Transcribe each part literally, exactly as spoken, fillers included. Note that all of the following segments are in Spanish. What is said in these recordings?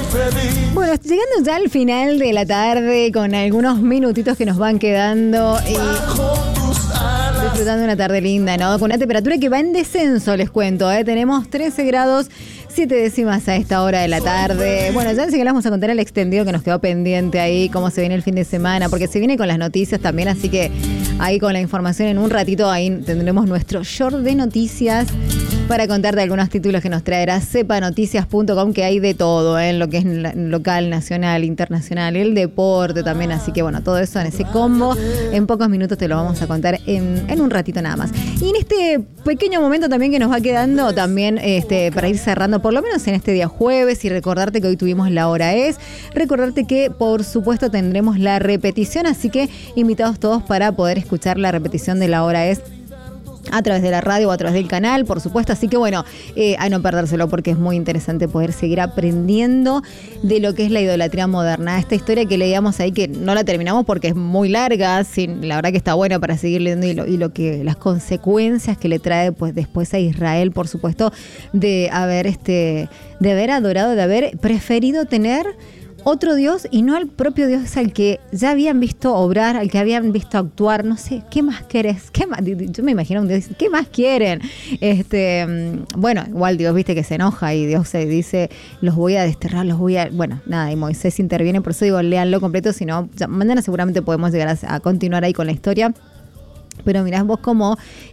Bueno, llegando ya al final de la tarde, con algunos minutitos que nos van quedando y disfrutando una tarde linda, ¿no? Con una temperatura que va en descenso, les cuento, ¿eh? Tenemos trece grados, siete décimas a esta hora de la tarde. Bueno, ya enseguida vamos a contar el extendido que nos quedó pendiente ahí, cómo se viene el fin de semana, porque se viene con las noticias también, así que ahí con la información en un ratito, ahí tendremos nuestro short de noticias para contarte algunos títulos que nos traerá sepa noticias punto com, que hay de todo, ¿eh? En lo que es local, nacional, internacional, el deporte también, así que bueno, todo eso en ese combo, en pocos minutos te lo vamos a contar en, en un ratito nada más. Y en este pequeño momento también que nos va quedando, también este, para ir cerrando, por lo menos en este día jueves, y recordarte que hoy tuvimos La Hora Es, recordarte que por supuesto tendremos la repetición, así que invitados todos para poder escuchar la repetición de La Hora Es a través de la radio o a través del canal, por supuesto. Así que bueno, eh, a no perdérselo porque es muy interesante poder seguir aprendiendo de lo que es la idolatría moderna. Esta historia que leíamos ahí, que no la terminamos porque es muy larga, sin, la verdad que está buena para seguir leyendo, y lo, y lo que las consecuencias que le trae pues después a Israel, por supuesto, de haber este, de haber adorado, de haber preferido tener otro Dios y no al propio Dios al que ya habían visto obrar, al que habían visto actuar. No sé, ¿qué más querés? ¿Qué más? Yo me imagino un Dios, ¿qué más quieren? Este, bueno, igual Dios, viste que se enoja y Dios se dice, los voy a desterrar, los voy a... Bueno, nada, y Moisés interviene, por eso digo, léanlo completo, si no, mañana seguramente podemos llegar a, a continuar ahí con la historia. Pero mirás vos cómo...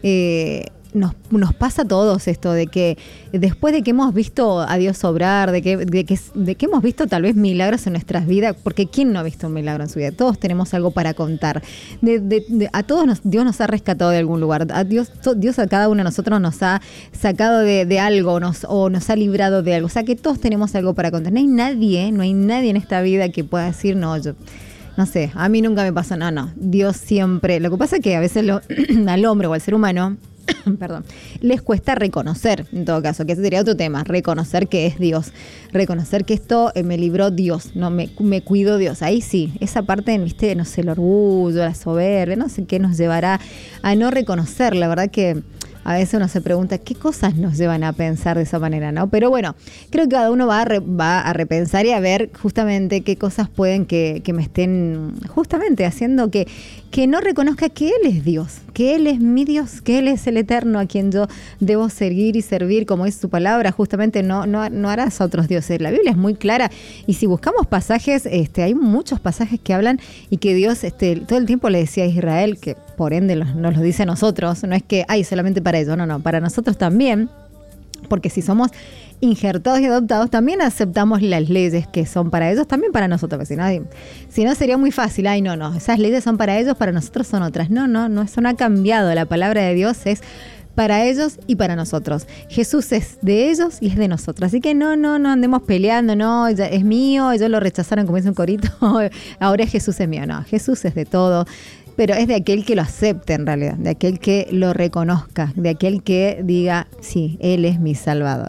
Eh, Nos, nos pasa a todos esto de que después de que hemos visto a Dios obrar, de que, de, que, de que hemos visto tal vez milagros en nuestras vidas, porque ¿quién no ha visto un milagro en su vida? Todos tenemos algo para contar. De, de, de, a todos nos, Dios nos ha rescatado de algún lugar. A Dios, Dios a cada uno de nosotros nos ha sacado de, de algo nos, o nos ha librado de algo. O sea que todos tenemos algo para contar. No hay nadie, no hay nadie en esta vida que pueda decir, no, yo... No sé, a mí nunca me pasó, no, no. Dios siempre... Lo que pasa es que a veces lo, al hombre o al ser humano... perdón, les cuesta reconocer, en todo caso, que ese sería otro tema, reconocer que es Dios, reconocer que esto eh, me libró Dios, no me, me cuidó Dios. Ahí sí, esa parte, viste, no sé, el orgullo, la soberbia, no sé qué nos llevará a no reconocer. La verdad que a veces uno se pregunta qué cosas nos llevan a pensar de esa manera, ¿no? Pero bueno, creo que cada uno va a, re, va a repensar y a ver justamente qué cosas pueden que, que me estén justamente haciendo que, que no reconozca que Él es Dios, que Él es mi Dios, que Él es el eterno a quien yo debo seguir y servir, como es su palabra. Justamente no, no, no harás a otros dioses. La Biblia es muy clara y si buscamos pasajes, este, hay muchos pasajes que hablan y que Dios este, todo el tiempo le decía a Israel, que por ende nos lo dice a nosotros, no es que hay solamente para ellos, no, no, para nosotros también, porque si somos injertados y adoptados, también aceptamos las leyes que son para ellos, también para nosotros, si no, si no sería muy fácil, ay no, no, esas leyes son para ellos, para nosotros son otras, no, no, no, eso no ha cambiado, la palabra de Dios es para ellos y para nosotros. Jesús es de ellos y es de nosotros, así que no, no, no andemos peleando, no, es mío, ellos lo rechazaron como dice un corito, ahora Jesús es mío, no, Jesús es de todo. Pero es de aquel que lo acepte en realidad, de aquel que lo reconozca, de aquel que diga, sí, Él es mi Salvador.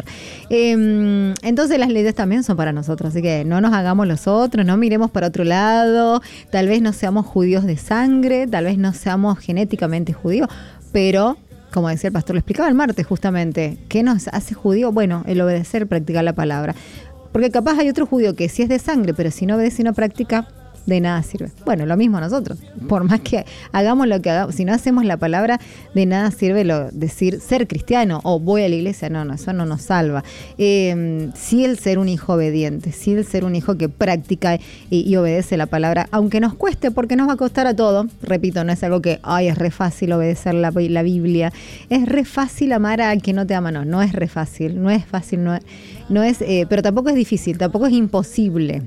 Eh, entonces las leyes también son para nosotros, así que no nos hagamos los otros, no miremos para otro lado, tal vez no seamos judíos de sangre, tal vez no seamos genéticamente judíos, pero... Como decía el pastor, lo explicaba el martes justamente, ¿qué nos hace judío? Bueno, el obedecer, practicar la palabra. Porque capaz hay otro judío que sí es de sangre, pero si no obedece y no practica, de nada sirve. Bueno, lo mismo nosotros. Por más que hagamos lo que hagamos, si no hacemos la palabra, de nada sirve lo decir ser cristiano o voy a la iglesia. No, no, eso no nos salva. Eh, sí el ser un hijo obediente, sí el ser un hijo que practica y, y obedece la palabra, aunque nos cueste, porque nos va a costar a todo. Repito, no es algo que, ay, es re fácil obedecer la, la Biblia. Es re fácil amar a quien no te ama. No, no es re fácil. No es fácil, no es, no es eh, pero tampoco es difícil, tampoco es imposible.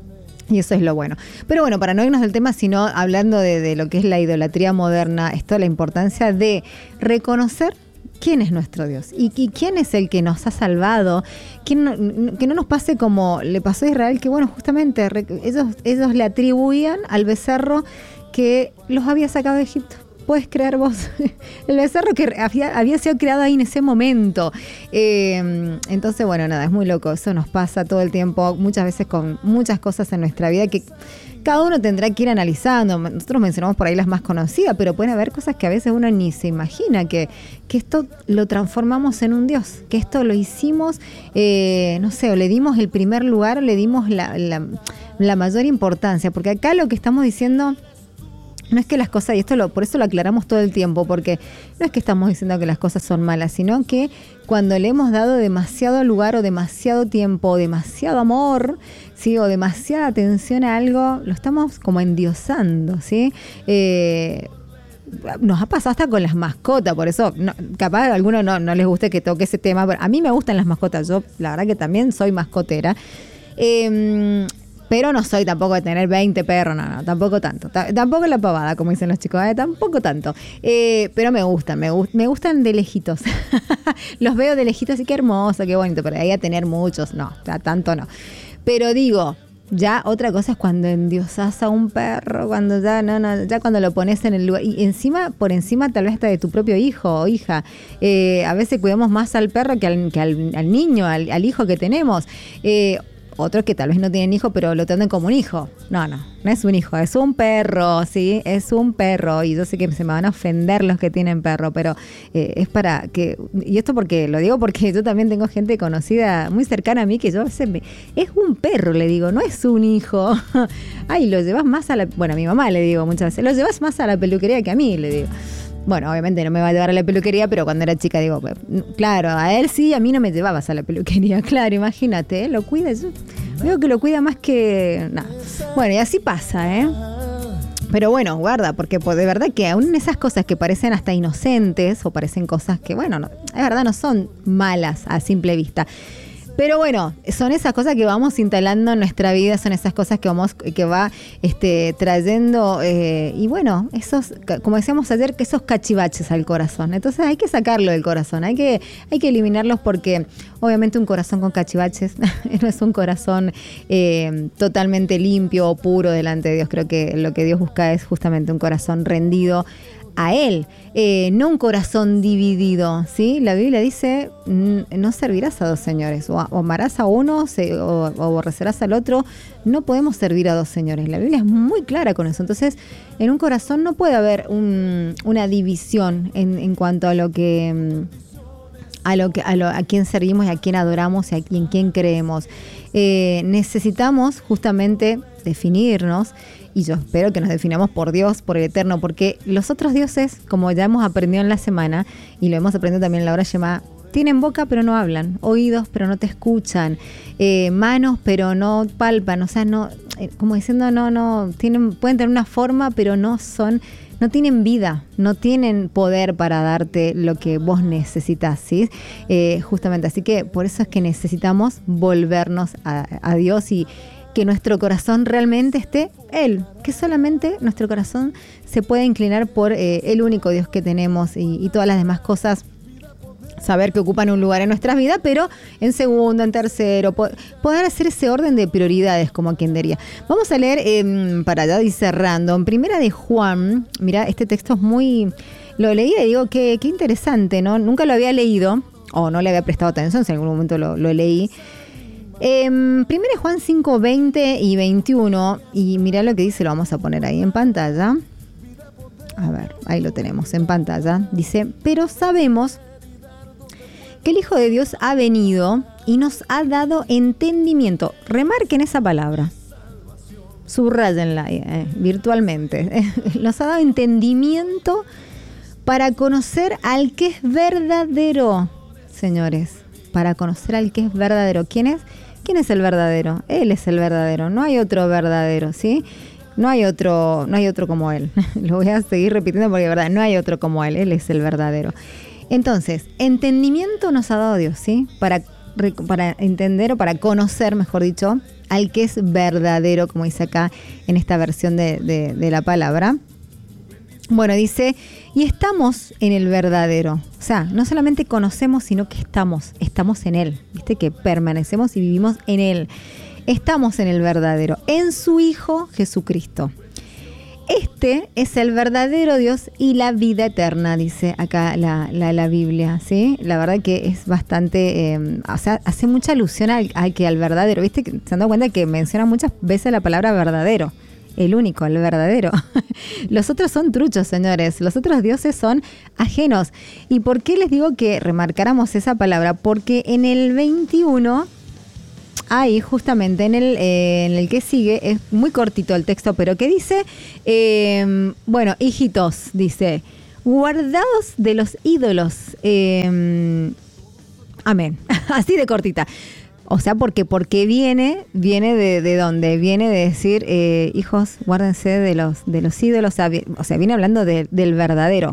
Y eso es lo bueno. Pero bueno, para no irnos del tema, sino hablando de, de lo que es la idolatría moderna, esto la importancia de reconocer quién es nuestro Dios y, y quién es el que nos ha salvado, quién no, que no nos pase como le pasó a Israel, que bueno, justamente ellos, ellos le atribuían al becerro que los había sacado de Egipto. ¿puedes creer vos? El becerro que había, había sido creado ahí en ese momento. Eh, entonces, bueno, nada, es muy loco. Eso nos pasa todo el tiempo, muchas veces con muchas cosas en nuestra vida que cada uno tendrá que ir analizando. Nosotros mencionamos por ahí las más conocidas, pero pueden haber cosas que a veces uno ni se imagina, que, que esto lo transformamos en un Dios, que esto lo hicimos, eh, no sé, o le dimos el primer lugar, o le dimos la, la, la mayor importancia, porque acá lo que estamos diciendo no es que las cosas, y esto lo, por eso lo aclaramos todo el tiempo, porque no es que estamos diciendo que las cosas son malas, sino que cuando le hemos dado demasiado lugar o demasiado tiempo o demasiado amor, ¿sí? O demasiada atención a algo, lo estamos como endiosando, ¿sí? Eh, nos ha pasado hasta con las mascotas, por eso no, capaz a algunos no, no les guste que toque ese tema, pero a mí me gustan las mascotas, yo la verdad que también soy mascotera. Eh, Pero no soy tampoco de tener veinte perros, no, no, tampoco tanto. T- tampoco la pavada, como dicen los chicos, ¿eh? Tampoco tanto. Eh, pero me gustan, me, gust- me gustan de lejitos. Los veo de lejitos y qué hermoso, qué bonito. Pero ahí a tener muchos, no, t- tanto no. Pero digo, ya otra cosa es cuando endiosas a un perro, cuando ya, no, no, ya cuando lo pones en el lugar. Y encima, por encima tal vez hasta de tu propio hijo o hija. Eh, a veces cuidamos más al perro que al, que al, al niño, al, al hijo que tenemos. Eh, Otros que tal vez no tienen hijo, pero lo tratan como un hijo. No, no, no es un hijo, es un perro, ¿sí? Es un perro. Y yo sé que se me van a ofender los que tienen perro, pero eh, es para que... Y esto porque lo digo porque yo también tengo gente conocida muy cercana a mí que yo a veces me... Es un perro, le digo, no es un hijo. Ay, lo llevas más a la... Bueno, a mi mamá le digo muchas veces, lo llevas más a la peluquería que a mí, le digo. Bueno, obviamente no me va a llevar a la peluquería, pero cuando era chica digo, pues, claro, a él sí, a mí no me llevabas a la peluquería. Claro, imagínate, ¿eh? Lo cuida, yo veo que lo cuida más que nada. Bueno, y así pasa, ¿eh? Pero bueno, guarda, porque pues, de verdad que aún en esas cosas que parecen hasta inocentes, o parecen cosas que, bueno, no, es verdad, no son malas a simple vista. Pero bueno, son esas cosas que vamos instalando en nuestra vida, son esas cosas que vamos, que va este, trayendo, eh, y bueno, esos, como decíamos ayer, que esos cachivaches al corazón. Entonces hay que sacarlo del corazón, hay que, hay que eliminarlos porque obviamente un corazón con cachivaches no es un corazón eh, totalmente limpio o puro delante de Dios. Creo que lo que Dios busca es justamente un corazón rendido a Él, eh, no un corazón dividido, ¿sí? La Biblia dice, no servirás a dos señores, o, o amarás a uno se, o, o aborrecerás al otro. No podemos servir a dos señores. La Biblia es muy clara con eso. Entonces, en un corazón no puede haber un, una división en, en cuanto a lo que... a lo que a, lo, a quién servimos y a quién adoramos y a quién, quién creemos. Eh, necesitamos justamente definirnos, y yo espero que nos definamos por Dios, por el Eterno, porque los otros dioses, como ya hemos aprendido en la semana, y lo hemos aprendido también en la hora Shema, tienen boca pero no hablan, oídos pero no te escuchan, eh, manos pero no palpan, o sea, no, eh, como diciendo, no, no, tienen, pueden tener una forma pero no son... No tienen vida, no tienen poder para darte lo que vos necesitas, ¿sí? Eh, justamente, así que por eso es que necesitamos volvernos a, a Dios y que nuestro corazón realmente esté Él, que solamente nuestro corazón se puede inclinar por eh, el único Dios que tenemos y, y todas las demás cosas, saber que ocupan un lugar en nuestras vidas, pero en segundo, en tercero, po- poder hacer ese orden de prioridades, como quien diría. Vamos a leer, eh, para ya ir cerrando, en Primera de Juan. Mira, este texto es muy... Lo leí y digo, qué, qué interesante, ¿no? Nunca lo había leído, o no le había prestado atención, si en algún momento lo, lo leí. Eh, Primera de Juan cinco, veinte y veintiuno, y mirá lo que dice, lo vamos a poner ahí en pantalla. A ver, ahí lo tenemos en pantalla. Dice, pero sabemos que el Hijo de Dios ha venido y nos ha dado entendimiento. Remarquen esa palabra. Subrayenla eh, virtualmente. Nos ha dado entendimiento para conocer al que es verdadero, señores. Para conocer al que es verdadero. ¿Quién es? ¿Quién es el verdadero? Él es el verdadero. No hay otro verdadero, ¿sí? No hay otro, no hay otro como Él. Lo voy a seguir repitiendo porque de verdad no hay otro como Él. Él es el verdadero. Entonces, entendimiento nos ha dado Dios, ¿sí? Para, para entender o para conocer, mejor dicho, al que es verdadero, como dice acá en esta versión de, de, de la palabra. Bueno, dice, y estamos en el verdadero. O sea, no solamente conocemos, sino que estamos, estamos en Él. ¿Viste? Que permanecemos y vivimos en Él. Estamos en el verdadero, en su Hijo Jesucristo. este es el verdadero Dios y la vida eterna, dice acá la, la, la Biblia, ¿sí? La verdad que es bastante, eh, o sea, hace mucha alusión al, al que al verdadero, ¿viste? Se han dado cuenta que menciona muchas veces la palabra verdadero, el único, el verdadero. Los otros son truchos, señores, los otros dioses son ajenos. ¿Y por qué les digo que remarcáramos esa palabra? Porque en el veintiuno... Ahí, justamente, en el, eh, en el que sigue, es muy cortito el texto, pero que dice, eh, bueno, hijitos, dice, guardaos de los ídolos. Eh, amén. Así de cortita. O sea, porque porque viene, viene de, de dónde, viene de decir, eh, hijos, guárdense de los, de los ídolos, o sea, vi, o sea viene hablando de, del verdadero.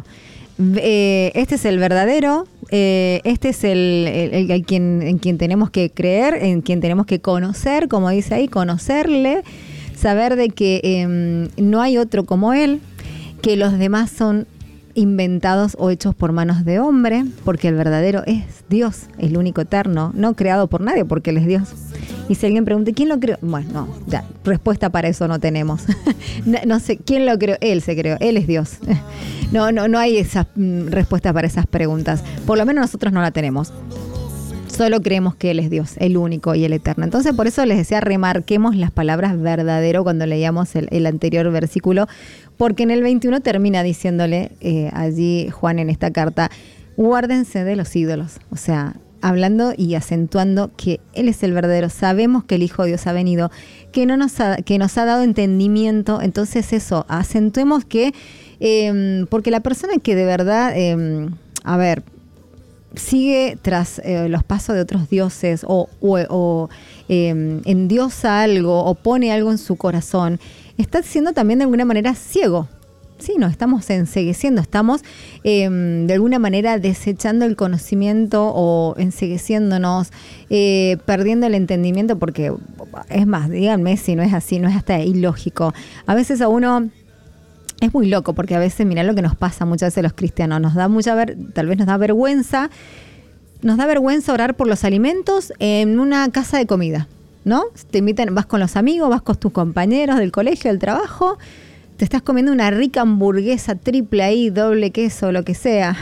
Eh, este es el verdadero, eh, este es el, el, el, el quien, en quien tenemos que creer, en quien tenemos que conocer, como dice ahí, conocerle, saber de que eh, no hay otro como él, que los demás son inventados o hechos por manos de hombre, porque el verdadero es Dios, el único eterno, no creado por nadie, porque Él es Dios. Y si alguien pregunta, ¿quién lo creó? Bueno, no, ya, respuesta para eso no tenemos. no, no sé, ¿quién lo creó? Él se creó, Él es Dios. no, no, no hay esa mm, respuesta para esas preguntas. Por lo menos nosotros no la tenemos. Solo creemos que Él es Dios, el único y el eterno. Entonces, por eso les decía, remarquemos las palabras verdadero cuando leíamos el, el anterior versículo, porque en el veintiuno termina diciéndole eh, allí Juan en esta carta, guárdense de los ídolos. O sea, hablando y acentuando que Él es el verdadero. Sabemos que el Hijo de Dios ha venido, que, no nos, ha, que nos ha dado entendimiento. Entonces eso, acentuemos que, eh, porque la persona que de verdad, eh, a ver, sigue tras eh, los pasos de otros dioses o, o, o eh, endiosa algo o pone algo en su corazón, está siendo también de alguna manera ciego. Sí, nos estamos encegueciendo, estamos eh, de alguna manera desechando el conocimiento o encegueciéndonos, eh, perdiendo el entendimiento, porque es más, díganme si no es así, no es hasta ilógico. A veces a uno... Es muy loco porque a veces, mirá lo que nos pasa muchas veces a los cristianos, nos da mucha ver, tal vez nos da vergüenza, nos da vergüenza orar por los alimentos en una casa de comida, ¿no? Te invitan, vas con los amigos, vas con tus compañeros del colegio, del trabajo, te estás comiendo una rica hamburguesa triple ahí, doble queso, lo que sea,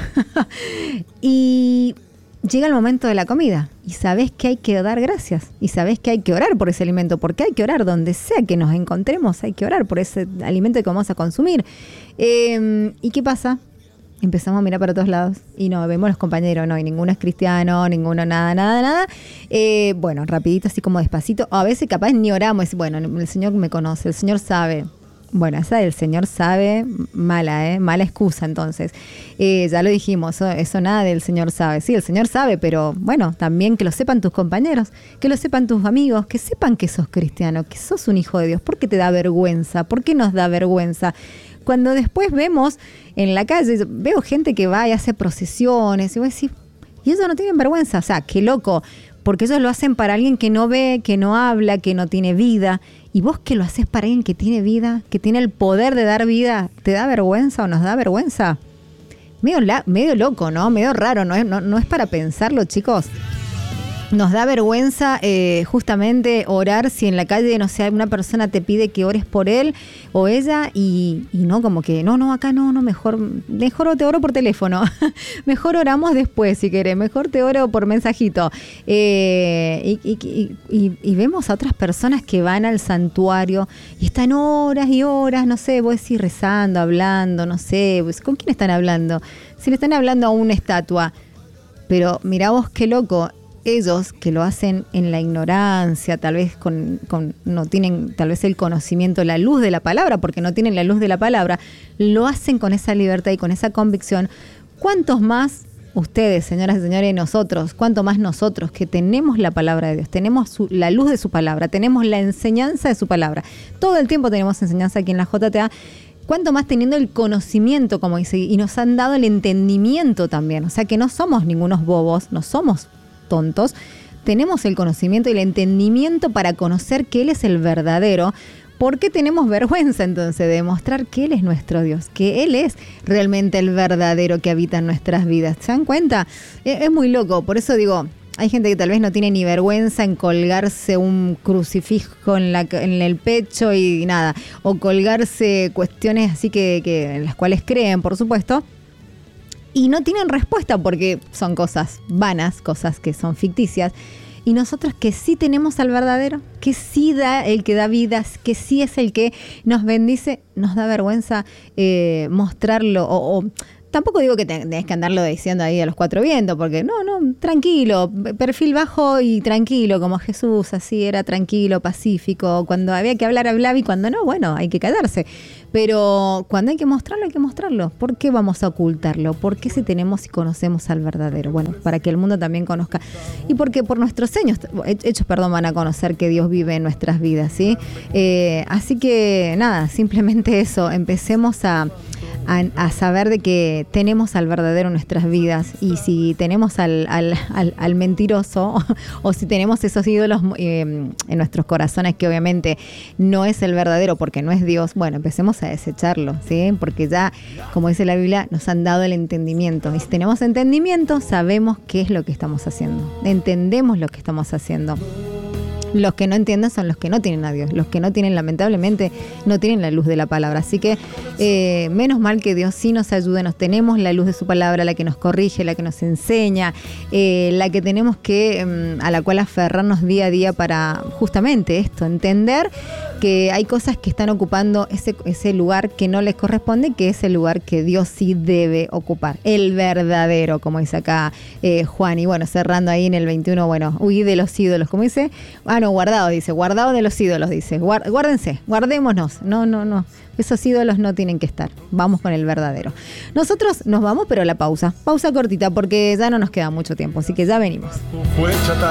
y llega el momento de la comida y sabés que hay que dar gracias y sabés que hay que orar por ese alimento, porque hay que orar donde sea que nos encontremos, hay que orar por ese alimento que vamos a consumir. Eh, ¿Y qué pasa? Empezamos a mirar para todos lados y no vemos los compañeros, no, y ninguno es cristiano, ninguno nada, nada, nada. Eh, bueno, rapidito, así como despacito, o a veces capaz ni oramos, bueno, el Señor me conoce, el Señor sabe. Bueno, esa del Señor sabe, mala, ¿eh? Mala excusa, entonces. Eh, ya lo dijimos, eso, eso nada del Señor sabe. Sí, el Señor sabe, pero bueno, también que lo sepan tus compañeros, que lo sepan tus amigos, que sepan que sos cristiano, que sos un hijo de Dios. ¿Por qué te da vergüenza? ¿Por qué nos da vergüenza? Cuando después vemos en la calle, veo gente que va y hace procesiones, y voy a decir, y ellos no tienen vergüenza, o sea, qué loco, porque ellos lo hacen para alguien que no ve, que no habla, que no tiene vida. Y vos que lo haces para alguien que tiene vida, que tiene el poder de dar vida, ¿te da vergüenza o nos da vergüenza? Medio, la, medio loco, ¿no? Medio raro, ¿no es, no, no es para pensarlo, chicos? Nos da vergüenza eh, justamente orar si en la calle, no sé, una persona te pide que ores por él o ella y, y no, como que no, no, acá no, no, mejor, mejor te oro por teléfono, mejor oramos después si querés, mejor te oro por mensajito. Eh, y, y, y, y vemos a otras personas que van al santuario y están horas y horas, no sé, vos decís rezando, hablando, no sé, pues, ¿con quién están hablando? Si le están hablando a una estatua, pero mirá vos qué loco. Ellos que lo hacen en la ignorancia, tal vez con, con no tienen tal vez el conocimiento, la luz de la palabra, porque no tienen la luz de la palabra, lo hacen con esa libertad y con esa convicción. ¿Cuántos más ustedes, señoras y señores, nosotros, cuánto más nosotros que tenemos la palabra de Dios, tenemos su, la luz de su palabra, tenemos la enseñanza de su palabra? Todo el tiempo tenemos enseñanza aquí en la J T A. Cuánto más teniendo el conocimiento, como dice, y nos han dado el entendimiento también. O sea que no somos ningunos bobos, no somos tontos, tenemos el conocimiento y el entendimiento para conocer que Él es el verdadero. ¿Por qué tenemos vergüenza entonces de demostrar que Él es nuestro Dios? Que Él es realmente el verdadero que habita en nuestras vidas. ¿Se dan cuenta? Es, es muy loco, por eso digo, hay gente que tal vez no tiene ni vergüenza en colgarse un crucifijo en, la, en el pecho y nada, o colgarse cuestiones así que, que en las cuales creen, por supuesto, y no tienen respuesta porque son cosas vanas, cosas que son ficticias. Y nosotros que sí tenemos al verdadero, que sí da el que da vidas, que sí es el que nos bendice, nos da vergüenza eh, mostrarlo o, o tampoco digo que tenés que andarlo diciendo ahí a los cuatro vientos, porque no, no, tranquilo, perfil bajo y tranquilo, como Jesús, así era tranquilo, pacífico, cuando había que hablar, hablaba y cuando no, bueno, hay que callarse. Pero cuando hay que mostrarlo, hay que mostrarlo. ¿Por qué vamos a ocultarlo? ¿Por qué si tenemos y conocemos al verdadero? Bueno, para que el mundo también conozca. Y porque por nuestros hechos, hechos perdón, van a conocer que Dios vive en nuestras vidas, ¿sí? Eh, así que nada, simplemente eso, empecemos a... A, a saber de que tenemos al verdadero en nuestras vidas, y si tenemos al, al, al, al mentiroso o, o si tenemos esos ídolos eh, en nuestros corazones que obviamente no es el verdadero porque no es Dios, bueno, empecemos a desecharlo, ¿sí? Porque ya, como dice la Biblia, nos han dado el entendimiento, y si tenemos entendimiento sabemos qué es lo que estamos haciendo, entendemos lo que estamos haciendo. Los que no entienden son los que no tienen a Dios. Los que no tienen, lamentablemente, no tienen la luz de la palabra. Así que eh, menos mal que Dios sí nos ayude. Nos tenemos la luz de su palabra, la que nos corrige, la que nos enseña, eh, la que tenemos que, a la cual aferrarnos día a día para justamente esto, entender que hay cosas que están ocupando ese, ese lugar que no les corresponde, que es el lugar que Dios sí debe ocupar. El verdadero, como dice acá eh, Juan. Y bueno, cerrando ahí en el veintiuno, bueno, huí de los ídolos, como dice... Ah, no, guardado, dice, guardado de los ídolos, dice, guárdense, guardémonos, no, no, no, esos ídolos no tienen que estar, vamos con el verdadero. Nosotros nos vamos, pero a la pausa, pausa cortita, porque ya no nos queda mucho tiempo, así que ya venimos.